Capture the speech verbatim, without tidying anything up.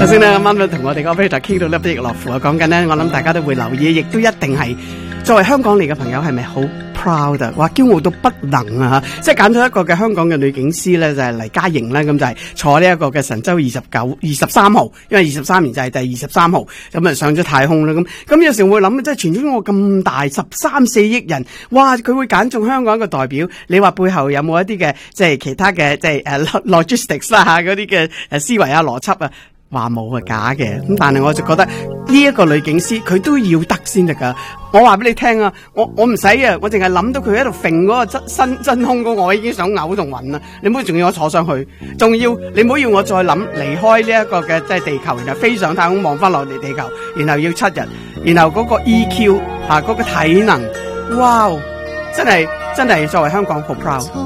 頭先咧啱啱同我哋個 operator 傾到咧不亦樂乎啊，講緊咧，我諗大家都會留意，亦都一定係作為香港嚟嘅朋友，係咪好 proud 啊？話驕傲到不能啊！即係揀咗一個嘅香港嘅女警司咧，就係黎嘉瑩咧，咁就係坐呢一個嘅神舟二十九、二十三號，因為二十三年就係第二十三號，咁啊上咗太空啦。咁咁有時會諗，即係全中國咁大十三四億人，哇！佢會揀中香港一個代表，你話背後有冇一啲嘅即係其他嘅即係誒 logistics 啦嚇嗰啲嘅誒思維啊邏輯啊？話冇係假嘅，咁但係我就覺得呢一個女警司佢都要得先得噶。我話俾你聽啊，我我唔使啊，我淨係諗到佢喺度揈嗰個真真真空嗰個，我已經想嘔同暈啦。你唔好仲要我坐上去，仲要你唔好要我再諗離開呢一個嘅即係地球，然後飛上太空望翻落嚟地球，然後要七日，然後嗰個 E Q 吓、啊、嗰個體能，哇！真係真係作為香港好 proud。